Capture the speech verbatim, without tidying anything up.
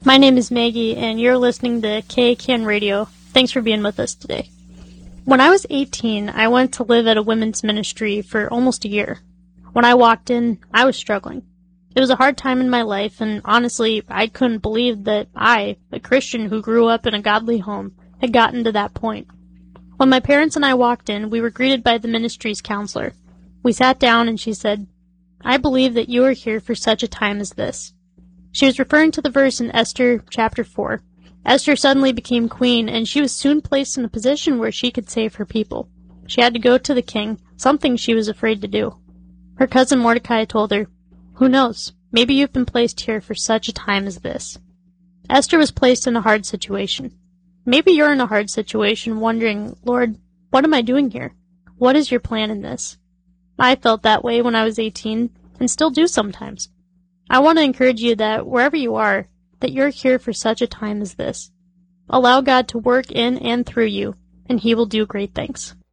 My name is Maggie, and you're listening to K A K N Radio. Thanks for being with us today. When I was eighteen, I went to live at a women's ministry for almost a year. When I walked in, I was struggling. It was a hard time in my life, and honestly, I couldn't believe that I, a Christian who grew up in a godly home, had gotten to that point. When my parents and I walked in, we were greeted by the ministry's counselor. We sat down, and she said, "I believe that you are here for such a time as this." She was referring to the verse in Esther chapter four. Esther suddenly became queen, and she was soon placed in a position where she could save her people. She had to go to the king, something she was afraid to do. Her cousin Mordecai told her, "Who knows? Maybe you've been placed here for such a time as this." Esther was placed in a hard situation. Maybe you're in a hard situation wondering, "Lord, what am I doing here? What is your plan in this?" I felt that way when I was eighteen, and still do sometimes. I want to encourage you that wherever you are, that you're here for such a time as this. Allow God to work in and through you, and He will do great things.